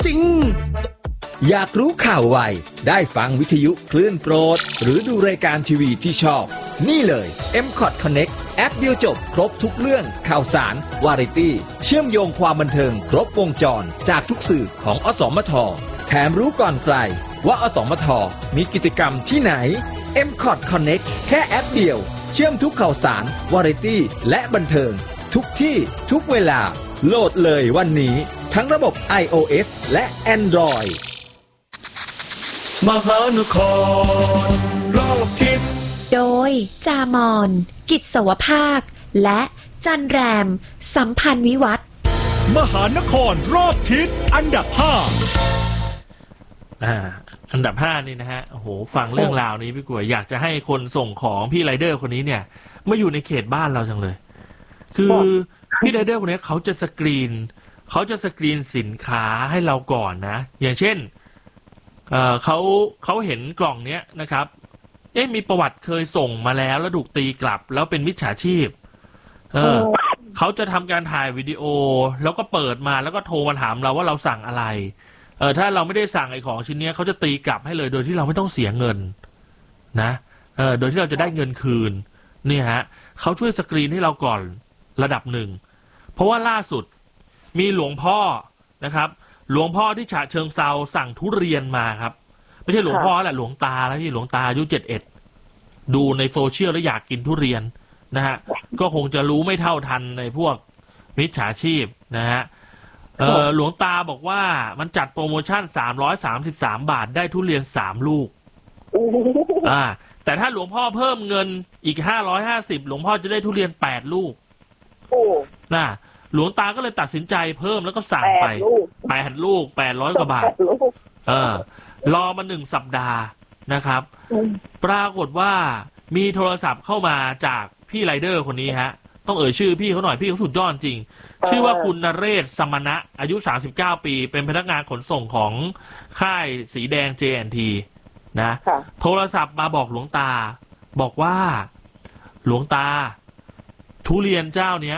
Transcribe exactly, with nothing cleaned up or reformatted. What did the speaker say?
จริงอยากรู้ข่าวไวได้ฟังวิทยุคลื่นโปรดหรือดูรายการทีวีที่ชอบนี่เลย เอ็ม คอท Connect แอปเดียวจบครบทุกเรื่องข่าวสารวาไรตี้เชื่อมโยงความบันเทิงครบวงจรจากทุกสื่อของอสมทแถมรู้ก่อนใครว่าอสมทมีกิจกรรมที่ไหน เอ็ม คอท Connect แค่แอปเดียวเชื่อมทุกข่าวสารวาไรตี้และบันเทิงทุกที่ทุกเวลาโหลดเลยวันนี้ทั้งระบบ ไอ โอ เอส และ Android มหานครรอบทิศโดยจามอนกิจสวภาคและจันแรมสัมพันธ์วิวัฒน์มหานครรอบทิศอันดับห้าอ่าอันดับห้านี่นะฮะโอ้โหฟังเรื่องราวนี้พี่กวยอยากจะให้คนส่งของพี่ไรเดอร์คนนี้เนี่ยมาอยู่ในเขตบ้านเราจังเลยคือพี่ไรเดอร์คนนี้เขาจะสกรีนเขาจะสกรีนสินค้าให้เราก่อนนะอย่างเช่นเอ่อเขาเขาเห็นกล่องเนี้ยนะครับเอ๊ะมีประวัติเคยส่งมาแล้วแล้วถูกตีกลับแล้วเป็นมิจฉาชีพเออเขาจะทำการถ่ายวิดีโอแล้วก็เปิดมาแล้วก็โทรมาถามเราว่าเราสั่งอะไรเออถ้าเราไม่ได้สั่งไอ้ของชิ้นนี้เขาจะตีกลับให้เลยโดยที่เราไม่ต้องเสียเงินนะเออโดยที่เราจะได้เงินคืนนี่ฮะเขาช่วยสกรีนให้เราก่อนระดับหนึ่งเพราะว่าล่าสุดมีหลวงพ่อนะครับหลวงพ่อที่ฉะเชิงเซาสั่งทุเรียนมาครับไม่ใช่หลวงพ่อแหละหลวงตาแล้วที่หลวงตาอายุเจ็ดเอ็ดดูในโซเชียลแล้วอยากกินทุเรียนนะฮะก็คงจะรู้ไม่เท่าทันในพวกมิจฉาชีพนะฮะเออหลวงตาบอกว่ามันจัดโปรโมชั่นสามร้อยสามสิบสามบาทได้ทุเรียนสามลูกอ่าแต่ถ้าหลวงพ่อเพิ่มเงินอีกห้าร้อยห้าสิบหลวงพ่อจะได้ทุเรียนแปดลูกน่ะหลวงตาก็เลยตัดสินใจเพิ่มแล้วก็สั่งไปแปดลูกแปดร้อยกว่าบาทเออรอมาหนึ่งสัปดาห์นะครับปรากฏว่ามีโทรศัพท์เข้ามาจากพี่ไรเดอร์คนนี้ฮะต้องเอ่ยชื่อพี่เขาหน่อยพี่เขาสุดยอดจริงชื่อว่าคุณนเรศสมณะอายุสามสิบเก้าปีเป็นพนักงานขนส่งของค่ายสีแดง เจ แอนด์ ที นะโทรศัพท์มาบอกหลวงตาบอกว่าหลวงตาทุเรียนเจ้าเนี้ย